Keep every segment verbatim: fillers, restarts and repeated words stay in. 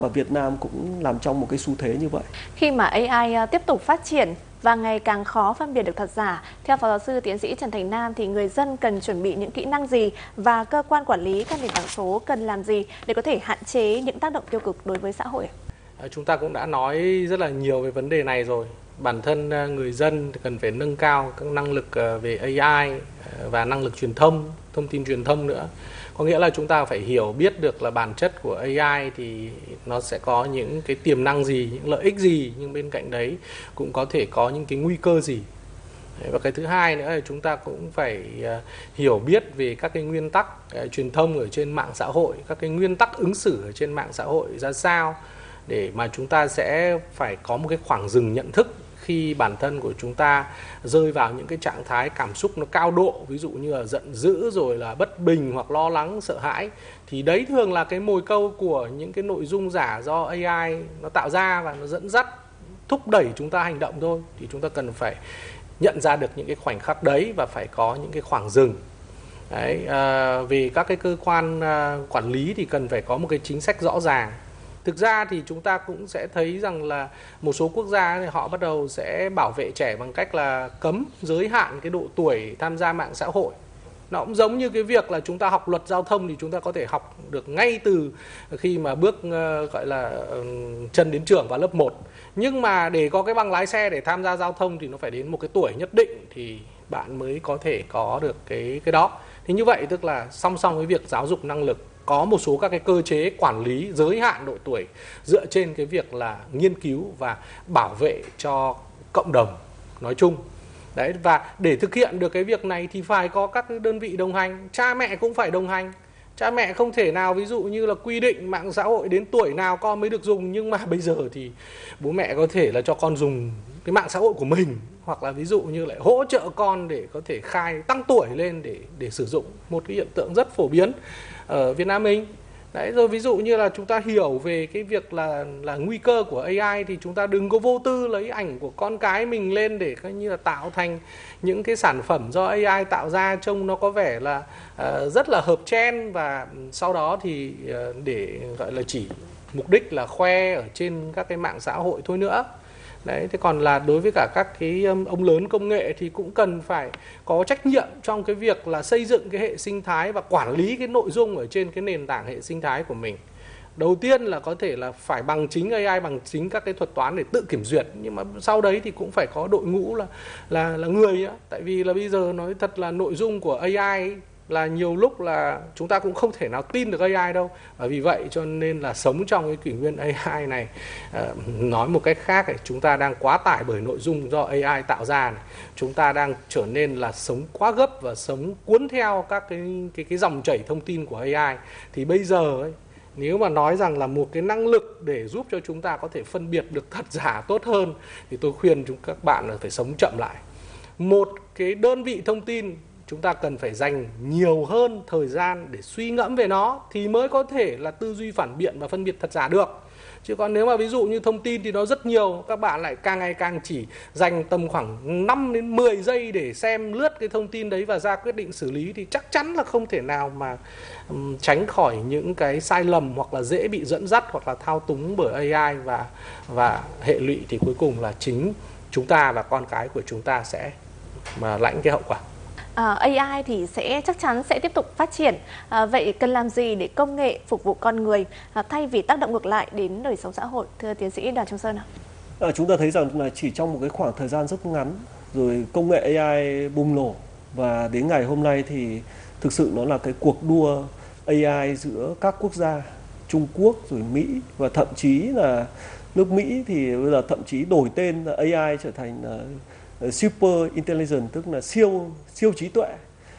Và Việt Nam cũng nằm trong một cái xu thế như vậy. Khi mà a i tiếp tục phát triển và ngày càng khó phân biệt được thật giả, theo Phó giáo sư tiến sĩ Trần Thành Nam thì người dân cần chuẩn bị những kỹ năng gì và cơ quan quản lý các nền tảng số cần làm gì để có thể hạn chế những tác động tiêu cực đối với xã hội? Chúng ta cũng đã nói rất là nhiều về vấn đề này rồi. Bản thân người dân cần phải nâng cao các năng lực về a i và năng lực truyền thông, thông tin truyền thông nữa. Có nghĩa là chúng ta phải hiểu biết được là bản chất của a i thì nó sẽ có những cái tiềm năng gì, những lợi ích gì, nhưng bên cạnh đấy cũng có thể có những cái nguy cơ gì. Và cái thứ hai nữa là chúng ta cũng phải hiểu biết về các cái nguyên tắc truyền thông ở trên mạng xã hội, các cái nguyên tắc ứng xử ở trên mạng xã hội ra sao, để mà chúng ta sẽ phải có một cái khoảng dừng nhận thức khi bản thân của chúng ta rơi vào những cái trạng thái cảm xúc nó cao độ, ví dụ như là giận dữ rồi là bất bình hoặc lo lắng, sợ hãi, thì đấy thường là cái mồi câu của những cái nội dung giả do a i nó tạo ra và nó dẫn dắt, thúc đẩy chúng ta hành động thôi. Thì chúng ta cần phải nhận ra được những cái khoảnh khắc đấy và phải có những cái khoảng dừng. Đấy, à, về các cái cơ quan à, quản lý thì cần phải có một cái chính sách rõ ràng. Thực ra thì chúng ta cũng sẽ thấy rằng là một số quốc gia thì họ bắt đầu sẽ bảo vệ trẻ bằng cách là cấm, giới hạn cái độ tuổi tham gia mạng xã hội. Nó cũng giống như cái việc là chúng ta học luật giao thông thì chúng ta có thể học được ngay từ khi mà bước uh, gọi là uh, chân đến trường vào lớp một. Nhưng mà để có cái bằng lái xe để tham gia giao thông thì nó phải đến một cái tuổi nhất định thì bạn mới có thể có được cái cái đó. Thì như vậy tức là song song với việc giáo dục năng lực, có một số các cái cơ chế quản lý giới hạn độ tuổi dựa trên cái việc là nghiên cứu và bảo vệ cho cộng đồng nói chung. Đấy, và để thực hiện được cái việc này thì phải có các đơn vị đồng hành, cha mẹ cũng phải đồng hành. Cha mẹ không thể nào ví dụ như là quy định mạng xã hội đến tuổi nào con mới được dùng, nhưng mà bây giờ thì bố mẹ có thể là cho con dùng cái mạng xã hội của mình, hoặc là ví dụ như lại hỗ trợ con để có thể khai tăng tuổi lên để để sử dụng, một cái hiện tượng rất phổ biến ở Việt Nam mình. Đấy, rồi ví dụ như là chúng ta hiểu về cái việc là là nguy cơ của a i thì chúng ta đừng có vô tư lấy ảnh của con cái mình lên để coi như là tạo thành những cái sản phẩm do a i tạo ra trông nó có vẻ là uh, rất là hợp trend, và sau đó thì uh, để gọi là chỉ mục đích là khoe ở trên các cái mạng xã hội thôi nữa. Đấy, thế còn là đối với cả các cái ông lớn công nghệ thì cũng cần phải có trách nhiệm trong cái việc là xây dựng cái hệ sinh thái và quản lý cái nội dung ở trên cái nền tảng hệ sinh thái của mình. Đầu tiên là có thể là phải bằng chính a i, bằng chính các cái thuật toán để tự kiểm duyệt, nhưng mà sau đấy thì cũng phải có đội ngũ là là là người nữa. Tại vì là bây giờ nói thật là nội dung của a i ấy, là nhiều lúc là chúng ta cũng không thể nào tin được a i đâu. Và vì vậy cho nên là sống trong cái kỷ nguyên a i này, uh, nói một cách khác này, chúng ta đang quá tải bởi nội dung do a i tạo ra này. Chúng ta đang trở nên là sống quá gấp và sống cuốn theo các cái cái cái dòng chảy thông tin của a i. Thì bây giờ ấy, nếu mà nói rằng là một cái năng lực để giúp cho chúng ta có thể phân biệt được thật giả tốt hơn thì tôi khuyên chúng các bạn là phải sống chậm lại. Một cái đơn vị thông tin chúng ta cần phải dành nhiều hơn thời gian để suy ngẫm về nó thì mới có thể là tư duy phản biện và phân biệt thật giả được. Chứ còn nếu mà ví dụ như thông tin thì nó rất nhiều, các bạn lại càng ngày càng chỉ dành tầm khoảng năm đến mười giây để xem lướt cái thông tin đấy và ra quyết định xử lý thì chắc chắn là không thể nào mà um, tránh khỏi những cái sai lầm hoặc là dễ bị dẫn dắt hoặc là thao túng bởi a i, và và hệ lụy thì cuối cùng là chính chúng ta và con cái của chúng ta sẽ mà lãnh cái hậu quả. À, a i thì sẽ chắc chắn sẽ tiếp tục phát triển. À, vậy cần làm gì để công nghệ phục vụ con người à, thay vì tác động ngược lại đến đời sống xã hội, thưa tiến sĩ Đoàn Trung Sơn ạ? À, chúng ta thấy rằng là chỉ trong một cái khoảng thời gian rất ngắn rồi công nghệ a i bùng nổ, và đến ngày hôm nay thì thực sự nó là cái cuộc đua a i giữa các quốc gia, Trung Quốc rồi Mỹ, và thậm chí là nước Mỹ thì bây giờ thậm chí đổi tên a i trở thành uh, super intelligence, tức là siêu siêu trí tuệ.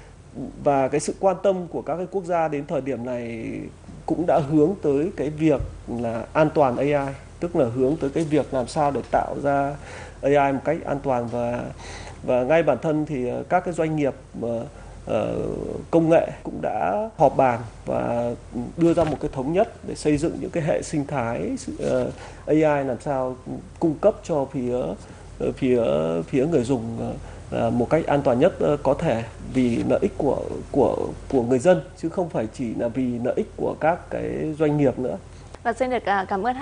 Và cái sự quan tâm của các cái quốc gia đến thời điểm này cũng đã hướng tới cái việc là an toàn a i, tức là hướng tới cái việc làm sao để tạo ra a i một cách an toàn. Và và ngay bản thân thì các cái doanh nghiệp mà uh, công nghệ cũng đã họp bàn và đưa ra một cái thống nhất để xây dựng những cái hệ sinh thái uh, a i làm sao cung cấp cho phía phía phía người dùng uh, một cách an toàn nhất uh, có thể, vì lợi ích của của của người dân chứ không phải chỉ là vì lợi ích của các cái doanh nghiệp nữa. Và xin được cảm ơn